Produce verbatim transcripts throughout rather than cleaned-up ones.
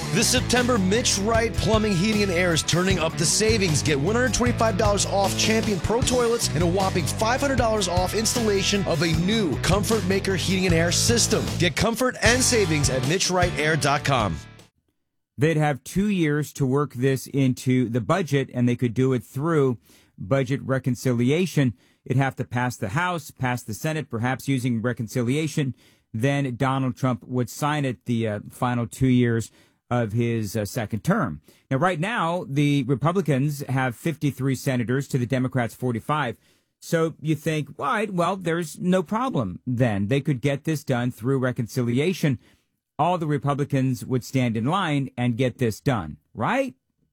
This September, Mitch Wright Plumbing, Heating, and Air is turning up the savings. Get one hundred twenty-five dollars off Champion Pro Toilets and a whopping five hundred dollars off installation of a new Comfort Maker Heating and Air system. Get comfort and savings at mitch wright air dot com. They'd have two years to work this into the budget, and they could do it through budget reconciliation. It'd have to pass the House, pass the Senate, perhaps using reconciliation. Then Donald Trump would sign it the uh, final two years of his uh, second term. Now, right now, the Republicans have fifty-three senators to the Democrats' forty-five. So you think, right, well, there's no problem then. They could get this done through reconciliation. All the Republicans would stand in line and get this done, right?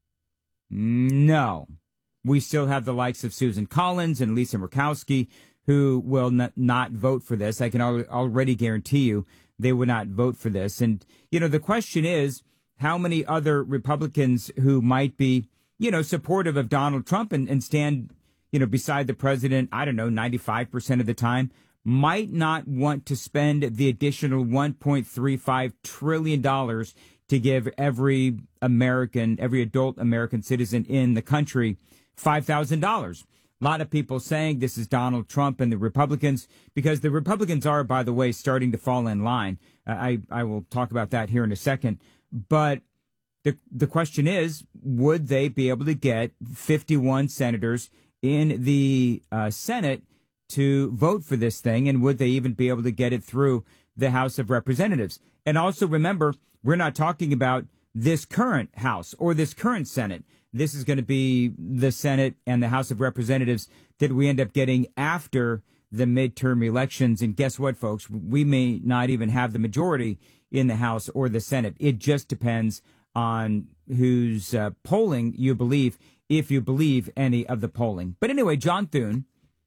No. We still have the likes of Susan Collins and Lisa Murkowski who will not, not vote for this. I can al- already guarantee you they would not vote for this. And, you know, the question is, how many other Republicans who might be, you know, supportive of Donald Trump and, and stand, you know, beside the president, I don't know, ninety-five percent of the time, might not want to spend the additional one point three five trillion dollars to give every American, every adult American citizen in the country five thousand dollars. A lot of people saying this is Donald Trump and the Republicans, because the Republicans are, by the way, starting to fall in line. Uh, I, I will talk about that here in a second. But the the question is, would they be able to get fifty-one senators in the uh, Senate to vote for this thing? And would they even be able to get it through the House of Representatives? And also remember, we're not talking about this current House or this current Senate. This is going to be the Senate and the House of Representatives that we end up getting after the midterm elections. And guess what, folks? We may not even have the majority in the House or the Senate. It just depends on whose uh, polling you believe, if you believe any of the polling. But anyway, John Thune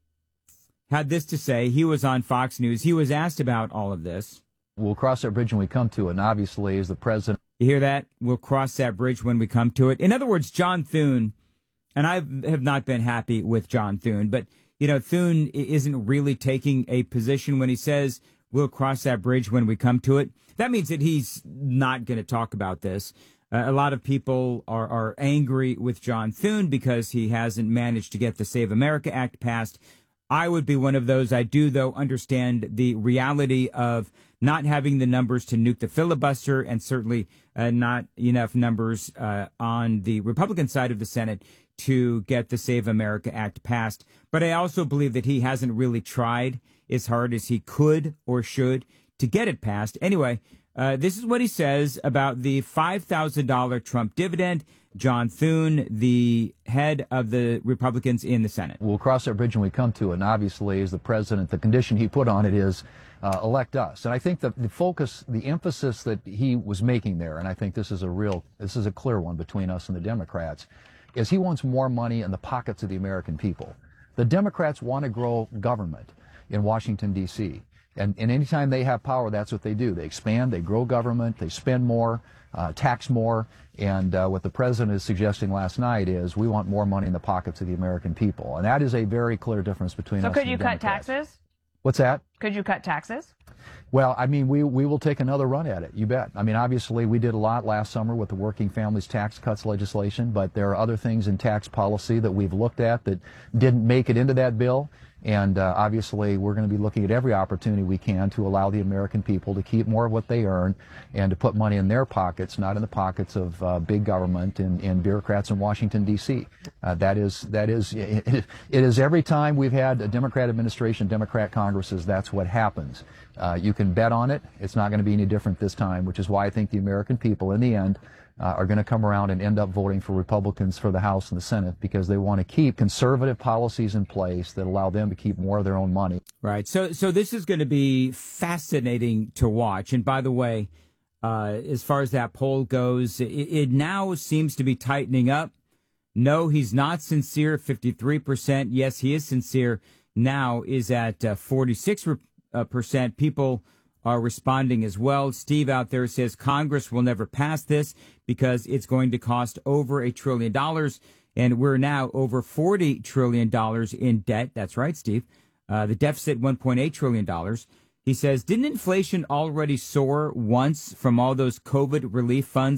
had this to say. He was on Fox News. He was asked about all of this. We'll cross that bridge when we come to it. And obviously, as the president. You hear that? We'll cross that bridge when we come to it. In other words, John Thune, and I have not been happy with John Thune, but, you know, Thune isn't really taking a position when he says we'll cross that bridge when we come to it. That means that he's not going to talk about this. Uh, a lot of people are, are angry with John Thune because he hasn't managed to get the Save America Act passed. I would be one of those. I do, though, understand the reality of not having the numbers to nuke the filibuster, and certainly uh, not enough numbers uh, on the Republican side of the Senate to get the Save America Act passed. But I also believe that he hasn't really tried as hard as he could or should to get it passed. Anyway, uh, this is what he says about the five thousand dollars Trump dividend. John Thune, the head of the Republicans in the Senate. We'll cross that bridge when we come to it. And obviously, as the president, the condition he put on it is uh, elect us. And I think that the focus, the emphasis that he was making there, and I think this is a real, this is a clear one between us and the Democrats, is he wants more money in the pockets of the American people. The Democrats want to grow government in Washington, D C And, and anytime they have power, that's what they do. They expand, they grow government, they spend more, uh, tax more. And uh, what the president is suggesting last night is we want more money in the pockets of the American people. And that is a very clear difference between so us could and you the cut Democrats. taxes? What's that? Could you cut taxes? Well, I mean, we, we will take another run at it, you bet. I mean, obviously, we did a lot last summer with the Working Families Tax Cuts legislation, but there are other things in tax policy that we've looked at that didn't make it into that bill. And uh, obviously, we're going to be looking at every opportunity we can to allow the American people to keep more of what they earn and to put money in their pockets, not in the pockets of uh, big government and, and bureaucrats in Washington, D C Uh, that is, that is, it, it is every time we've had a Democrat administration, Democrat Congresses, that's what happens. Uh, you can bet on it. It's not going to be any different this time, which is why I think the American people, in the end, Uh, are going to come around and end up voting for Republicans for the House and the Senate because they want to keep conservative policies in place that allow them to keep more of their own money. Right. So so this is going to be fascinating to watch. And by the way, uh, as far as that poll goes, it, it now seems to be tightening up. No, he's not sincere, fifty-three percent. Yes, he is sincere. Now is at uh, forty-six percent. People are responding as well. Steve out there says Congress will never pass this because it's going to cost over a trillion dollars. And we're now over forty trillion dollars in debt. That's right, Steve. Uh, the deficit, one point eight trillion dollars. He says, didn't inflation already soar once from all those COVID relief funds